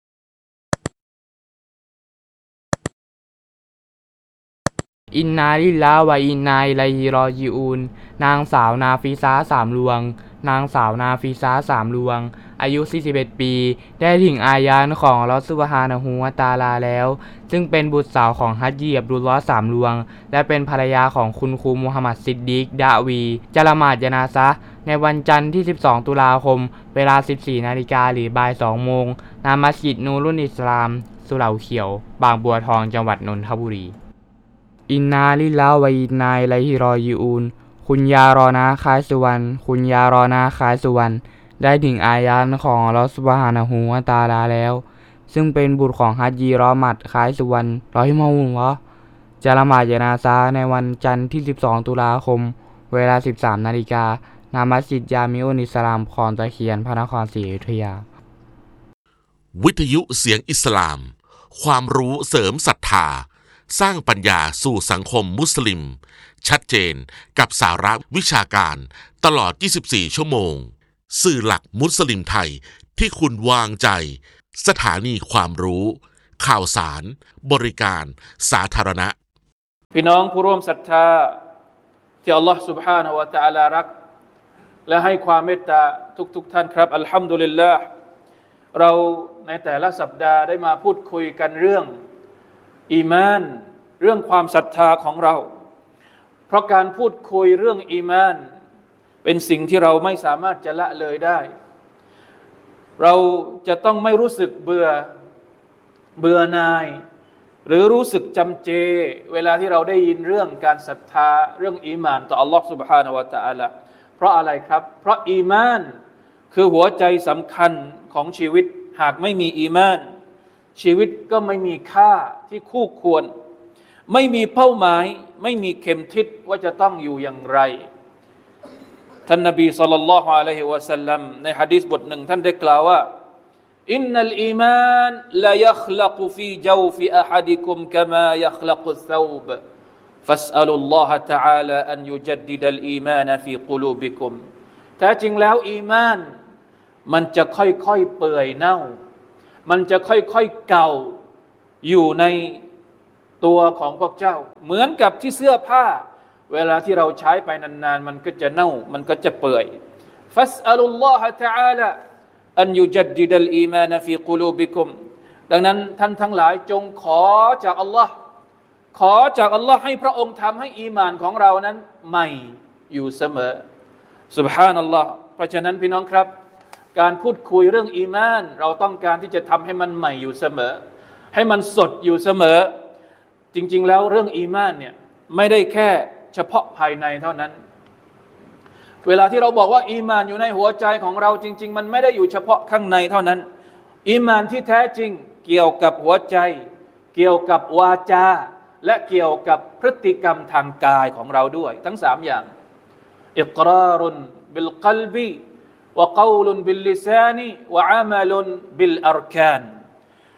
อินนาลิลลาห์วะอินนาอิลัยฮิรอญิอูนนางสาวนาฟิซาสามลวงนางสาวนาฟิซาสามลวงอายุ41ปีได้ถึงอายานของอัลเลาะห์ซุบฮานะฮูวะตะอาลาแล้วซึ่งเป็นบุตรสาวของฮัจญีอับดุลลอฮ์สามลวงและเป็นภรรยาของคุณครูมุฮัมมัดซิดดีกดะวีจะละหมาดญะนาซะห์ในวันจันทร์ที่12ตุลาคมเวลา 14 นาฬิกาหรือบ่าย 2 โมงณมัสยิดนูรุนอิสลามสุเหร่าเขียวบางบัวทองจังหวัดนนทบุรีอินนาลิลลาห์วะอินนาอิลัยฮิรอญิอูนคุณยารอนาคายสุวรรณคุณยารอนาคายสุวรรณได้ถึงอายานของอัลเลาะห์ซุบฮานะฮูวะตะอาลาแล้วซึ่งเป็นบุตรของฮัจญีรอมัดคายสุวรรณรอฮิมะฮุลลอฮ์จะละหมาดญะนาซะห์ในวันจันทร์ที่12ตุลาคมเวลา 13 นาฬิกาณมัสยิดญามิอุลอิสลามคลองตะเคียนพระนครศรีอยุธยาวิทยุเสียงอิสลามความรู้เสริมศรัทธาสร้างปัญญาสู่สังคมมุสลิมชัดเจนกับสาระวิชาการตลอด24ชั่วโมงสื่อหลักมุสลิมไทยที่คุณวางใจสถานีความรู้ข่าวสารบริการสาธารณะพี่น้องผู้ร่วมศรัทธาที่อัลลอฮฺ سبحانه และ تعالى รักและให้ความเมตตาทุกท่านครับอัลฮัมดุลิลลาห์เราในแต่ละสัปดาห์ได้มาพูดคุยกันเรื่องอีมานเรื่องความศรัทธาของเราเพราะการพูดคุยเรื่องอีมานเป็นสิ่งที่เราไม่สามารถจะละเลยได้เราจะต้องไม่รู้สึกเบื่อนายหรือรู้สึกจำเจเวลาที่เราได้ยินเรื่องการศรัทธาเรื่องอีมานต่ออัลลอฮฺ سبحانه และ تعالى เพราะอะไรครับเพราะอีมานคือหัวใจสำคัญของชีวิตหากไม่มีอีมานชีวิตก็ไม่มีค่าที่คู่ควรไม่มีเป้าหมายไม่มีเข็มทิศว่าจะต้องอยู่อย่างไรท่านนบีศ็อลลัลลอฮุอะลัยฮิวะซัลลัมในหะดีษบทหนึ่งท่านได้กล่าวว่าอินนัลอีมานลายัคลักฟีญาวฟิอะฮัดิกุมกะมายัคลักุศเราบฟัสอัลุลลอฮะตะอาลาอันยุจัดดิดัลอีมานฟีกุลูบิกุมแท้จริงแล้วอีมานมันจะค่อยๆเปื่อยเน่ามันจะค่อยๆเก่าอยู่ในตัวของพวกเจ้าเหมือนกับที่เสื้อผ้าเวลาที่เราใช้ไปนานๆมันก็จะเน่ามันก็จะเปื่อยฟัสอัลุลลอฮะตะอาลาอันยุจัดดิดัลอีมานฟีกุลูบิกุมดังนั้นท่านทั้งหลายจงขอจากอัลลอฮ์ให้พระองค์ทำให้อีมานของเรานั้นใหม่อยู่เสมอซุบฮานัลลอฮ์เพราะฉะนั้นพี่น้องครับการพูดคุยเรื่องอีมานเราต้องการที่จะทำให้มันใหม่อยู่เสมอให้มันสดอยู่เสมอจริงๆแล้วเรื่องอีมานเนี่ยไม่ได้แค่เฉพาะภายในเท่านั้นเวลาที่เราบอกว่าอีมานอยู่ในหัวใจของเราจริงๆมันไม่ได้อยู่เฉพาะข้างในเท่านั้นอีมานที่แท้จริงเกี่ยวกับหัวใจเกี่ยวกับวาจาและเกี่ยวกับพฤติกรรมทางกายของเราด้วยทั้ง3อย่างอิกรารุนบิลกัลบีวะกอลุนบิลลิซานีวะอามัลุนบิลอัรกาน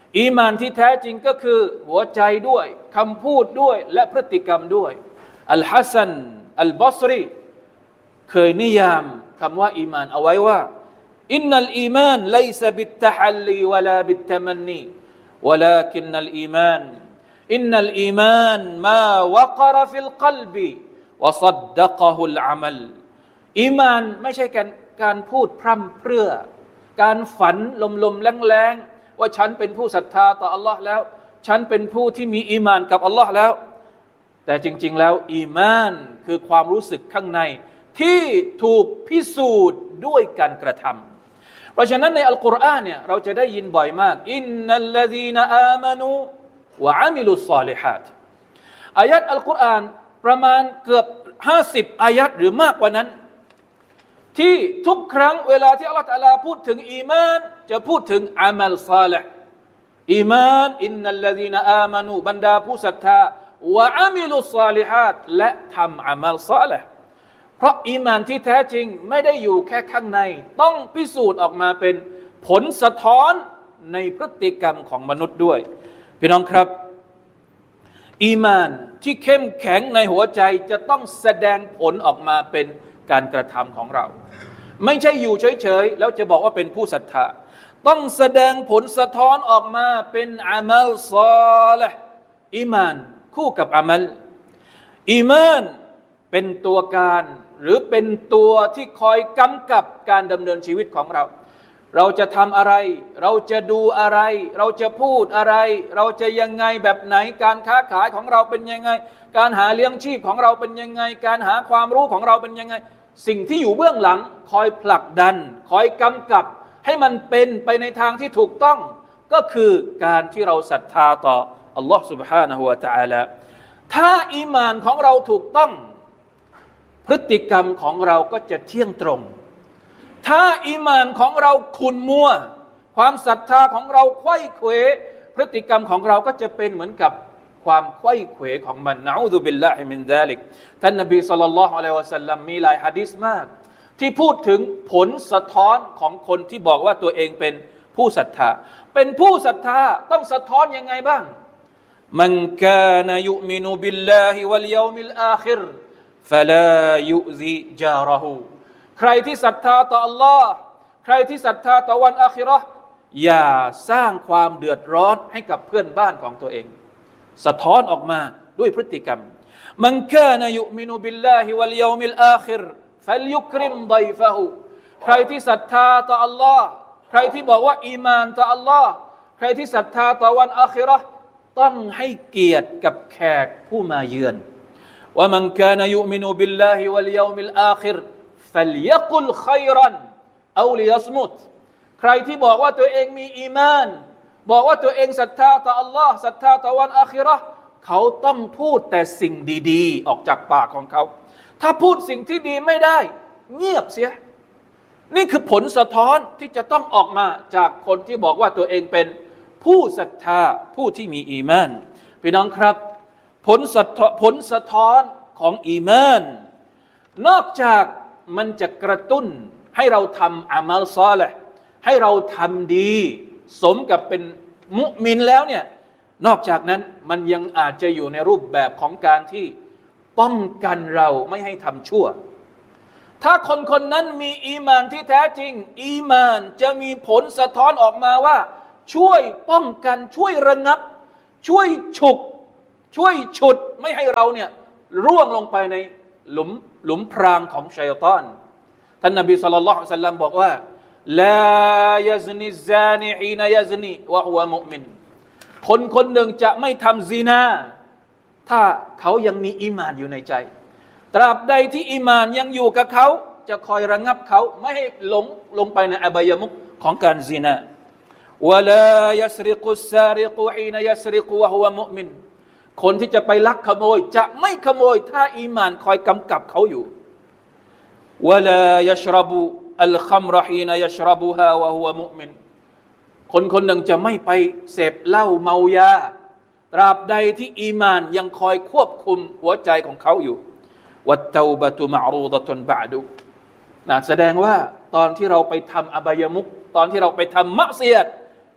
อีมานที่แท้จริงก็คือหัวใจด้วยคำพูดด้วยและพฤติกรรมด้วยอัลฮัสซันอัลบอสรีเคยนิยามคำว่าอีมานเอาไว้ว่าอินนัลอีมานไลซะบิตตะฮัลลีวะลาบิตตะมันนีวะลากินนัลอีมานอินนัลอีมานมาวะกะรฟิลกัลบิวะซัดดะกะฮุลอะมัลอีมานไม่ใช่การพูดพร่ำเพรื่อการฝันลมๆแรงๆว่าฉันเป็นผู้ศรัทธาต่ออัลลอฮ์แล้วฉันเป็นผู้ที่มีอีมานกับอัลลอฮ์แล้วแต่จริงๆแล้วอีมานคือความรู้สึกข้างในที่ถูกพิสูจน์ด้วยการกระทำเพราะฉะนั้นในอัลกุรอานเนี่ยเราจะได้ยินบ่อยมากอินนัลลซีนอามานูวะอามิลุศศอลิฮาตอายัดอัลกุรอานประมาณเกือบ50อายัดหรือมากกว่านั้นที่ทุกครั้งเวลาที่อัลลอฮฺตะอาลาพูดถึงอีมานจะพูดถึงอามัลศอลิฮ์อีมานอินนัลลซีนอามานูบรรดาผู้ศรัทธาวะอามิลุศศอลิฮาตและทำอามัลศอลิฮ์เพราะอีมานที่แท้จริงไม่ได้อยู่แค่ข้างในต้องพิสูจน์ออกมาเป็นผลสะท้อนในพฤติกรรมของมนุษย์ด้วยพี่น้องครับอีมานที่เข้มแข็งในหัวใจจะต้องแสดงผลออกมาเป็นการกระทำของเราไม่ใช่อยู่เฉยๆแล้วจะบอกว่าเป็นผู้ศรัทธาต้องแสดงผลสะท้อนออกมาเป็นอามัลศอลิฮ์อีมานคู่กับอามัลอีมานเป็นตัวการหรือเป็นตัวที่คอยกำกับการดำเนินชีวิตของเราเราจะทำอะไรเราจะดูอะไรเราจะพูดอะไรเราจะยังไงแบบไหนการค้าขายของเราเป็นยังไงการหาเลี้ยงชีพของเราเป็นยังไงการหาความรู้ของเราเป็นยังไงสิ่งที่อยู่เบื้องหลังคอยผลักดันคอยกำกับให้มันเป็นไปในทางที่ถูกต้องก็คือการที่เราศรัทธาต่ออัลลอฮฺ سبحانه และ تعالى ถ้าอีหม่านของเราถูกต้องพฤติกรรมของเราก็จะเที่ยงตรงถ้าอีหม่านของเราขุ่นมัวความศรัทธาของเราไขว้เขวพฤติกรรมของเราก็จะเป็นเหมือนกับความไขว้เขวของมันนะอูซุบิลลาฮิมินซาลิกท่านนบีศ็อลลัลลอฮุอะลัยฮิวะซัลลัมมีหลายหะดีษมากที่พูดถึงผลสะท้อนของคนที่บอกว่าตัวเองเป็นผู้ศรัทธาเป็นผู้ศรัทธาต้องสะท้อนยังไงบ้างมันกานะยุมินุบิลลาฮิวัลยอมิลอาคิรฟะลายุซิจาระฮูใครที่ศรัทธาต่ออัลลอฮ์ใครที่ศรัทธาต่อวันอาคิเราะห์อย่าสร้างความเดือดร้อนให้กับเพื่อนบ้านของตัวเองสะท้อนออกมาด้วยพฤติกรรมมันกานะยุมินุบิลลาฮิวัลยอมิลอาคิรฟัลยุกริมฎอยฟะฮูใครที่ศรัทธาต่ออัลลอฮ์ใครที่บอกว่าอีมานต่ออัลลอฮ์ใครที่ศรัทธาต่อวันอาคิเราะห์ต้องให้เกียรติกับแขกผู้มาเยือนว่ามันกานะยุมินุบิลลาฮิวัลยอมิลอาคิรฟัลยะกุลค็อยรันเอาลิยัสมุตใครที่บอกว่าตัวเองมีอีมานบอกว่าตัวเองศรัทธาต่ออัลลอฮ์ศรัทธาต่อวันอาคิเราะห์เขาต้องพูดแต่สิ่งดีๆออกจากปากของเขาถ้าพูดสิ่งที่ดีไม่ได้เงียบเสียนี่คือผลสะท้อนที่จะต้องออกมาจากคนที่บอกว่าตัวเองเป็นผู้ศรัทธาผู้ที่มีอีมานพี่น้องครับผลสะท้อนของอีมานนอกจากมันจะกระตุ้นให้เราทำอามัลซอลิฮ์ให้เราทำดีสมกับเป็นมุมินแล้วเนี่ยนอกจากนั้นมันยังอาจจะอยู่ในรูปแบบของการที่ป้องกันเราไม่ให้ทำชั่วถ้าคนคนนั้นมีอีมานที่แท้จริงอีมานจะมีผลสะท้อนออกมาว่าช่วยป้องกันช่วยระงับช่วยฉุกช่วยฉุดไม่ให้เราเนี่ยร่วงลงไปในหลุมพรางของชัยฏอนท่านนบีศ็อลลัลลอฮุอะลัยฮิวะซัลลัมบอกว่าลายะซนิซานิฮีนยะซนีวะฮุวะมุอ์มินคนคนหนึ่งจะไม่ทำซินาถ้าเขายังมีอีหม่านอยู่ในใจตราบใดที่อีหม่านยังอยู่กับเขาจะคอยระงับเขาไม่ให้หลงไปในอบายมุขของการซินาวะลายัสริกุสซาริกุฮีนยัสริกุวะฮุวะมุอ์มินคนที่จะไปลักขโมยจะไม่ขโมยถ้าอีหม่านคอยกำกับเขาอยู่วะลายัชรบุอัลคัมรฮีนยัชรบุฮาวะฮุวะมุอ์มินคนคนหนึ่งจะไม่ไปเสพเหล้าเมายาตราบใดที่อีหม่านยังคอยควบคุมหัวใจของเขาอยู่วัตเตาบะตุมะรูฎะตุนบะดุแสดงว่าตอนที่เราไปทำอบายมุขตอนที่เราไปทำมะซิยะฮ์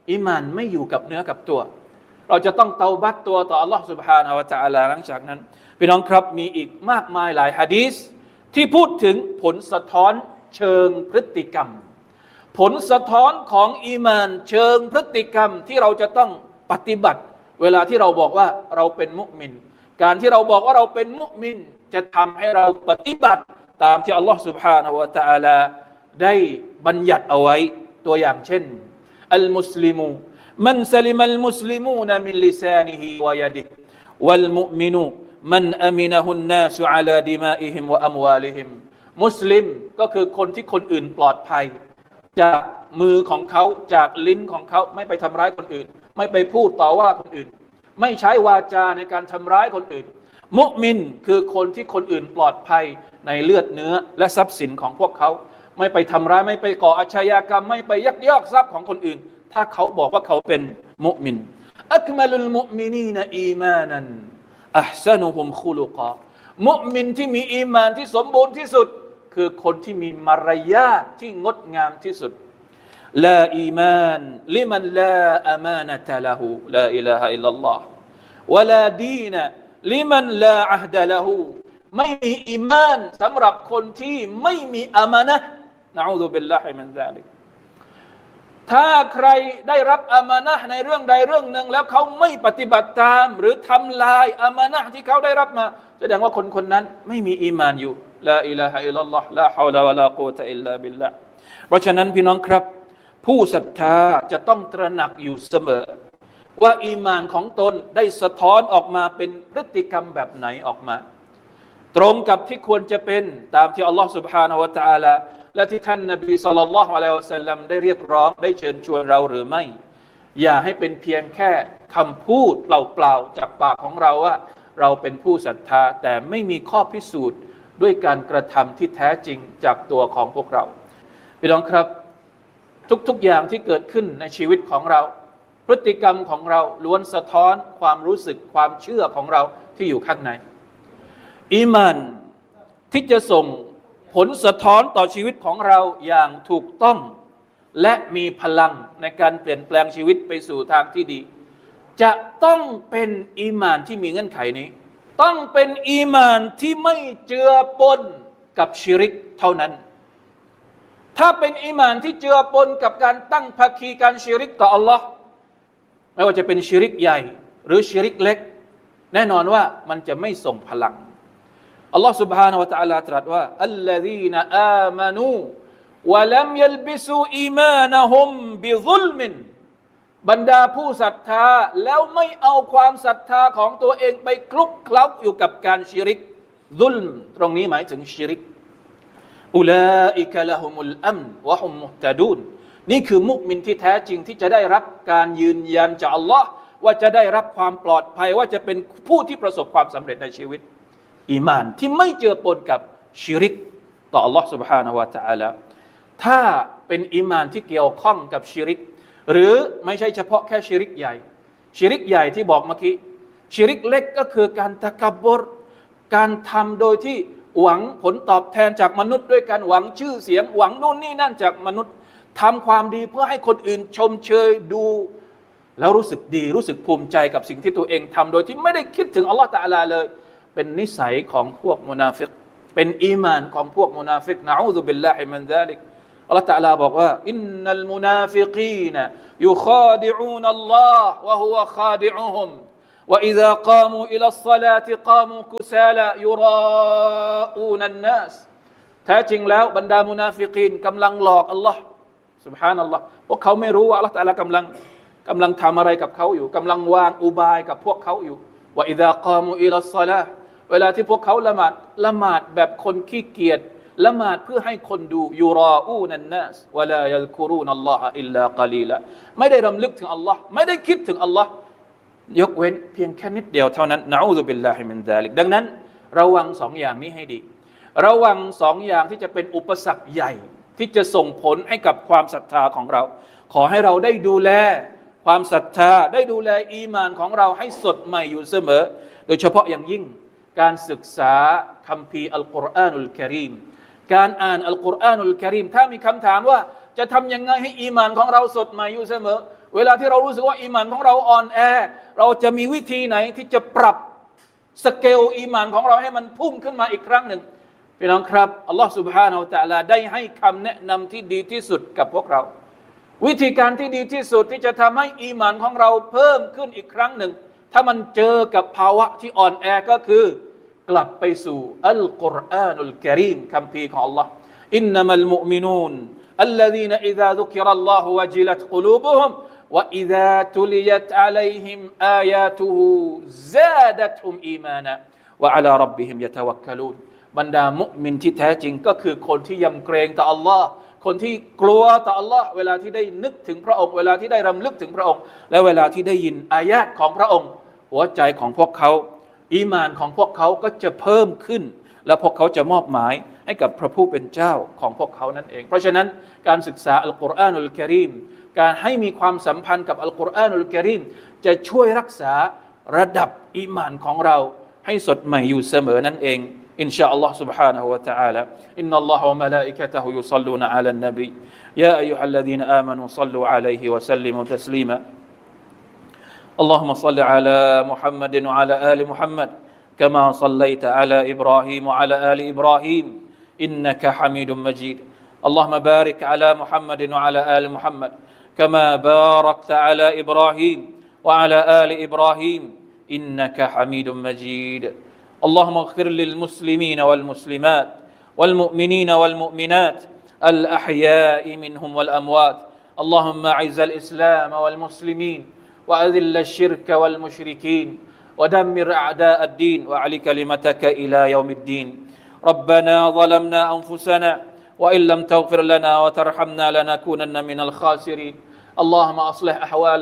อีหม่านไม่อยู่กับเนื้อกับตัวเราจะต้องเตาบัตตัวต่อ Allah Subhanahu wa Taala หลังจากนั้นพี่น้องครับมีอีกมากมายหลายหะดีษที่พูดถึงผลสะท้อนเชิงพฤติกรรมผลสะท้อนของอีหม่านเชิงพฤติกรรมที่เราจะต้องปฏิบัติเวลาที่เราบอกว่าเราเป็นมุมินการที่เราบอกว่าเราเป็นมุมินจะทำให้เราปฏิบัติตามที่อัลลอฮฺ سبحانه และ تعالى ได้บัญญัติเอาไว้ตัวอย่างเช่นอัลมุสลิมูมันซะลิมัลมุสลิมูนมินลิซานิฮิวะยะดิฮิวัลมุมินูมันอามินะฮุนนาสอะลาดิมาอิฮิมวะอัมวาลิฮิมมุสลิมก็คือคนที่คนอื่นปลอดภัยจากมือของเขาจากลิ้นของเขาไม่ไปทำร้ายคนอื่นไม่ไปพูดต่อว่าคนอื่นไม่ใช้วาจาในการทำร้ายคนอื่นมุมินคือคนที่คนอื่นปลอดภัยในเลือดเนื้อและทรัพย์สินของพวกเขาไม่ไปทำร้ายไม่ไปก่ออาชญากรรมไม่ไปยักยอกทรัพย์ของคนอื่นถ้าเขาบอกว่าเขาเป็นมุมินอักมัลุลมุมินีนอีมานันอัห์ซะนุฮุมคุลุกะมุมินที่มีอีมานที่สมบูรณ์ที่สุดคือคนที่มีมารยาทที่งดงามที่สุดลาอีมานลิมันลาอามานะตะละฮูลาอิลาฮะอิลลัลลอฮ์วะลาดีนลิมันลาอะฮดะละฮูไม่มีอีมานสำหรับคนที่ไม่มีอามานะห์นะอูซุบิลลาฮิมินซาลิกถ้าใครได้รับอามานะห์ในเรื่องใดเรื่องหนึ่งแล้วเขาไม่ปฏิบัติตามหรือทำลายอามานะห์ที่เขาได้รับมาแสดงว่าคนนั้นไม่มีอีมานอยู่ลาอิลาฮะอิลลัลลอฮ์ลาฮาวลาวะลากุวะตะอิลลาบิลลาห์เพราะฉะนั้นพี่น้องครับผู้ศรัทธาจะต้องตระหนักอยู่เสมอว่าอีมานของตนได้สะท้อนออกมาเป็นพฤติกรรมแบบไหนออกมาตรงกับที่ควรจะเป็นตามที่อัลลอฮฺ سبحانه และ تعالى และที่ท่านนบีศ็อลลัลลอฮุอะลัยฮิวะซัลลัมได้เรียกร้องได้เชิญชวนเราหรือไม่อย่าให้เป็นเพียงแค่คำพูดเปล่าๆจากปากของเราว่าเราเป็นผู้ศรัทธาแต่ไม่มีข้อพิสูจน์ด้วยการกระทำที่แท้จริงจากตัวของพวกเราพี่น้องครับทุกๆอย่างที่เกิดขึ้นในชีวิตของเราพฤติกรรมของเราล้วนสะท้อนความรู้สึกความเชื่อของเราที่อยู่ข้างในอีมานที่จะส่งผลสะท้อนต่อชีวิตของเราอย่างถูกต้องและมีพลังในการเปลี่ยนแปลงชีวิตไปสู่ทางที่ดีจะต้องเป็นอีมานที่มีเงื่อนไขนี้ต้องเป็นอีมานที่ไม่เจือปนกับชิริกเท่านั้นถ้าเป็นอีมานที่เจือปนกับการตั้งภาคีการชิริกต่ออัลลอฮ์ไม่ว่าจะเป็นชิริกใหญ่หรือชิริกเล็กแน่นอนว่ามันจะไม่ส่งพลังอัลลอฮ์ سبحانه และ تعالى ตรัสว่าอัลลซีนอามานูวะลัมยัลบิซูอีมานะฮุมบิซุลมินบรรดาผู้ศรัทธาแล้วไม่เอาความศรัทธาของตัวเองไปคลุกเคล้าอยู่กับการชิริกซุลมตรงนี้หมายถึงชิริกอุลาอิกะละฮุมุลอัมนวะฮุมมุฮตะดูนนี่คือมุมินที่แท้จริงที่จะได้รับการยืนยันจากอัลลอฮ์ว่าจะได้รับความปลอดภัยว่าจะเป็นผู้ที่ประสบความสำเร็จในชีวิตอีมานที่ไม่เจือปนกับชิริกต่ออัลลอฮ์ سبحانه และ تعالى ถ้าเป็นอีมานที่เกี่ยวข้องกับชิริกหรือไม่ใช่เฉพาะแค่ชิริกใหญ่ชิริกใหญ่ที่บอกเมื่อกี้ชิริกเล็กก็คือการตะกับบรการทำโดยที่หวังผลตอบแทนจากมนุษย์ด้วยการหวังชื่อเสียงหวังนู่นนี่นั่นจากมนุษย์ทำความดีเพื่อให้คนอื่นชมเชยดูแล้วรู้สึกดีรู้สึกภูมิใจกับสิ่งที่ตัวเองทำโดยที่ไม่ได้คิดถึงอัลลอฮฺตะอาลาเลยเป็นนิสัยของพวกมุนาฟิกเป็นอีมานของพวกมุนาฟิกนะอูซุบิลลาฮิมินซาลิกอัลลอฮฺตะอาลาบอกว่าอินนัลมุนาฟิกีนยุคาดิอูนัลลอฮฺวะฮุวะคาดิอูฮุมوإذا قاموا إلى الصلاة قاموا كسالى يراءون الناس แท้จริงแล้วบรรดามุนาฟิกีนกำลังหลอกอัลลอฮ์ซุบฮานัลลอฮ์พวกเขาไม่รู้ว่าอัลลอฮ์ตะอาลากำลังทำอะไรกับเขาอยู่กำลังวางอุบายกับพวกเขาอยู่ว่าอิซา قاموا إلى الصلاة เวลาที่พวกเขาละหมาดแบบคนขี้เกียจละหมาดเพื่อให้คนดูยูราอูนันนัสวะลายัซกุรูนัลลอฮะอิลลากะลีละไม่ได้รำลึกถึงอัลลอฮ์ไม่ได้คิดถึงอัลลอฮ์ยกเว้นเพียงแค่นิดเดียวเท่านั้นนะอูซุบิลลาฮิมินซาลิกดังนั้นระวังสองอย่างนี้ให้ดีระวังสองอย่างที่จะเป็นอุปสรรคใหญ่ที่จะส่งผลให้กับความศรัทธาของเราขอให้เราได้ดูแลความศรัทธาได้ดูแลอีมานของเราให้สดใหม่อยู่เสมอโดยเฉพาะอย่างยิ่งการศึกษาคัมภีร์อัลกุรอานุลกะรีมการอ่านอัลกุรอานุลกะรีมถ้ามีคำถามว่าจะทำยังไงให้อีมานของเราสดใหม่อยู่เสมอเวลาที่เรารู้สึกว่าอีหม่านของเราอ่อนแอเราจะมีวิธีไหนที่จะปรับสเกลอีหม่านของเราให้มันพุ่งขึ้นมาอีกครั้งหนึ่งพี่น้องครับอัลลอฮฺ سبحانه และ تعالى ได้ให้คำแนะนำที่ดีที่สุดกับพวกเราวิธีการที่ดีที่สุดที่จะทำให้อีหม่านของเราเพิ่มขึ้นอีกครั้งหนึ่งถ้ามันเจอกับภาวะที่อ่อนแอก็คือกลับไปสู่อัลกุรอานุลกะรีมคัมภีร์ของ Allah อินนัมัลมุอ์มินูนالذين إذا ذكر الله وجلت قلوبهم وإذا تليت عليهم آياته زادتهم إيمانا وعلى ربهم يتوكلون บรรดามุมินที่แท้จริงก็คือคนที่ยำเกรงต่อ Allah คนที่กลัวต่อ Allah เวลาที่ได้นึกถึงพระองค์เวลาที่ได้รำลึกถึงพระองค์และเวลาที่ได้ยินอายะห์ของพระองค์หัวใจของพวกเขาอีมานของพวกเขาก็จะเพิ่มขึ้นและพวกเขาจะมอบหมายให้กับพระผู้เป็นเจ้าของพวกเขานั่นเองเพราะฉะนั้นการศึกษาอัลกุรอานุลกะรีมการให้มีความสัมพันธ์กับอัลกุรอานุลกะรีมจะช่วยรักษาระดับอีหม่านของเราให้สดใหม่อยู่เสมอนั่นเองอินชาอัลลอฮ์ سبحانه และ تعالى อินนัลลอฮะวะมะลาอิกะตุฮุยุศ็อลลูนอะลันนบียาอัยยูฮัลลซีนอามานูศ็อลลูอะลัยฮิวะซัลลิมูตัสลีมาاللهم صل على محمد وعلى آل محمد كما صليت على إبراهيم وعلى آل إبراهيم إنك حميد مجيد اللهم بارك على محمد وعلى آل محمد كما باركت على إبراهيم وعلى آل إبراهيم إنك حميد مجيد اللهم اغفر للمسلمين والمسلمات والمؤمنين والمؤمنات الأحياء منهم والأموات اللهم أعز الإسلام والمسلمين وأذل الشرك والمشركين ودمر أعداء الدين وأعل كلمتك إلى يوم الدين ربنا ظلمنا أنفسنا وإن لم تغفر لنا وترحمنا لنكونن من الخاسرين اللهم أصلح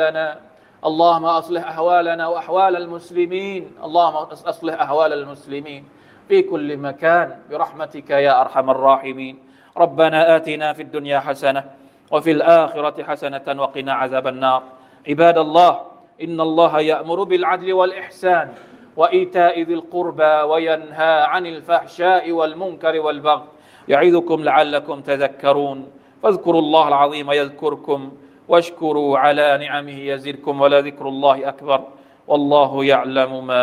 أحوالنا وأحوال المسلمين اللهم أصلح أحوال المسلمين في كل مكان برحمتك يا أرحم الراحمين ربنا آتنا في الدنيا حسنة وفي الآخرة حسنة وقنا عذاب النار عباد الله إن الله يأمر بالعدل والإحسان وإيتاء ذي القربى وينهى عن الفحشاء والمنكر والبغي يعظكم لعلكم تذكرون فاذكروا الله العظيم يذكركم واشكروا على نعمه يزدكم ولذكر الله أكبر والله يعلم ما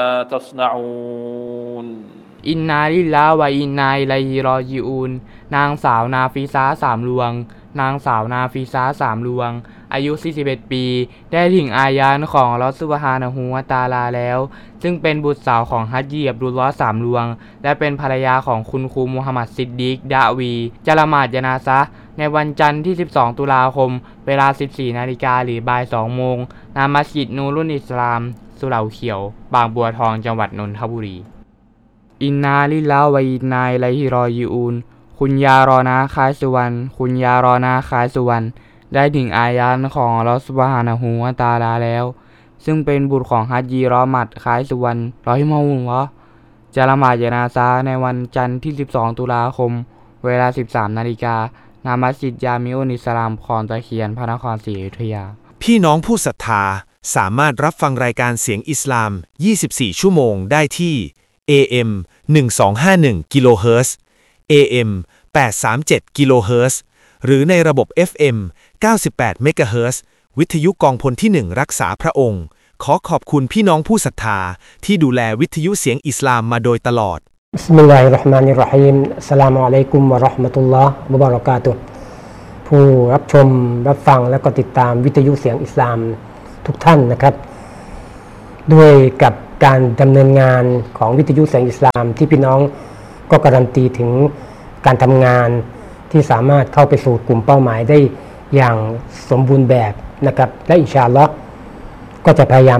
تصنعون อินนาลิลลาฮ์วะอินนาอิลัยฮิรอญิอูนนางสาวนาฟิซาสามลวงนางสาวนาฟิซาสามลวงอายุ41ปีได้ถึงอายานของอัลเลาะห์ซุบฮานะฮูวะตะอาลาแล้วซึ่งเป็นบุตรสาวของฮัจญีอับดุลลอฮ์สามลวงและเป็นภรรยาของคุณครูมุฮัมมัดซิดดีกดะวีจะละหมาดญะนาซะห์ในวันจันทร์ที่12ตุลาคมเวลา 14 นาฬิกาหรือบ่าย 2 โมงณมัสยิดนูรุลอิสลามสุเหร่าเขียวบางบัวทองจังหวัดนนทบุรีอินนาลิลลาฮ์วะอินนาอิลัยฮิรอญิอูนคุณยารอนาคายสุวรรณคุณยารอนาคายสุวรรณได้ถึงอายานของอัลเลาะห์ซุบฮานะฮูวะตะอาลาแล้วซึ่งเป็นบุตรของฮัจญีรอมัดคายสุวรรณรอฮิมะฮุลลอฮ์จะละหมาดญะนาซะห์ในวันจันทร์ที่12ตุลาคมเวลา 13 นาฬิกาณมัสยิดญามิอุลอิสลามคลองตะเคียนพระนครศรีอยุธยาพี่น้องผู้ศรัทธาสามารถรับฟังรายการเสียงอิสลาม24ชั่วโมงได้ที่ AM 1251กิโลเฮิรตซ์ AM 837กิโลเฮิรตซ์หรือในระบบ FM 98เมกะเฮิรตซ์วิทยุกองพลที่1รักษาพระองค์ขอขอบคุณพี่น้องผู้ศรัทธาที่ดูแลวิทยุเสียงอิสลามมาโดยตลอดบิสมิลลาฮิรเราะห์มานิรเราะฮีมอัสสลามุอะลัยกุมวะเราะห์มะตุลลอฮ์วะบะเราะกาตุฮ์ผู้รับชมรับฟังและก็ติดตามวิทยุเสียงอิสลามทุกท่านนะครับด้วยกับการดำเนินงานของวิทยุเสียงอิสลามที่พี่น้องก็การันตีถึงการทำงานที่สามารถเข้าไปสู่กลุ่มเป้าหมายได้อย่างสมบูรณ์แบบนะครับและอินชาอัลลอฮ์ก็จะพยายาม